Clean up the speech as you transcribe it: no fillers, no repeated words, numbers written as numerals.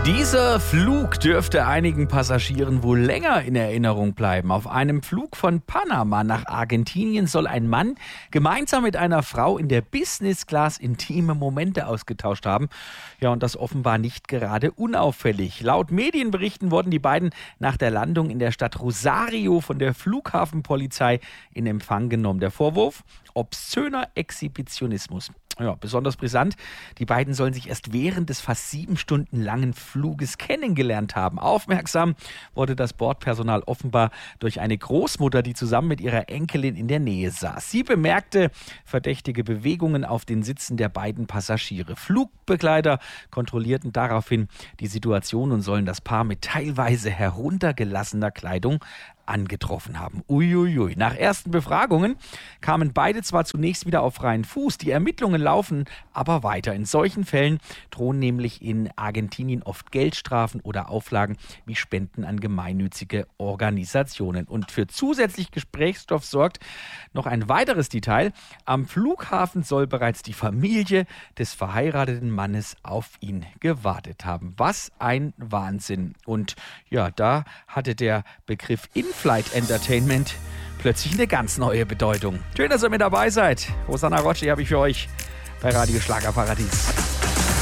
Dieser Flug dürfte einigen Passagieren wohl länger in Erinnerung bleiben. Auf einem Flug von Panama nach Argentinien soll ein Mann gemeinsam mit einer Frau in der Business Class intime Momente ausgetauscht haben. Ja, und das offenbar nicht gerade unauffällig. Laut Medienberichten wurden die beiden nach der Landung in der Stadt Rosario von der Flughafenpolizei in Empfang genommen. Der Vorwurf: obszöner Exhibitionismus. Ja, besonders brisant, die beiden sollen sich erst während des fast 7 Stunden langen Fluges kennengelernt haben. Aufmerksam wurde das Bordpersonal offenbar durch eine Großmutter, die zusammen mit ihrer Enkelin in der Nähe saß. Sie bemerkte verdächtige Bewegungen auf den Sitzen der beiden Passagiere. Flugbegleiter kontrollierten daraufhin die Situation und sollen das Paar mit teilweise heruntergelassener Kleidung angetroffen haben. Uiuiui. Nach ersten Befragungen kamen beide zwar zunächst wieder auf freien Fuß, die Ermittlungen laufen aber weiter. In solchen Fällen drohen nämlich in Argentinien oft Geldstrafen oder Auflagen wie Spenden an gemeinnützige Organisationen. Und für zusätzlich Gesprächsstoff sorgt noch ein weiteres Detail. Am Flughafen soll bereits die Familie des verheirateten Mannes auf ihn gewartet haben. Was ein Wahnsinn. Und ja, da hatte der Begriff In-Flight Entertainment plötzlich eine ganz neue Bedeutung. Schön, dass ihr mit dabei seid. Rosanna Rocci habe ich für euch bei Radio Schlagerparadies.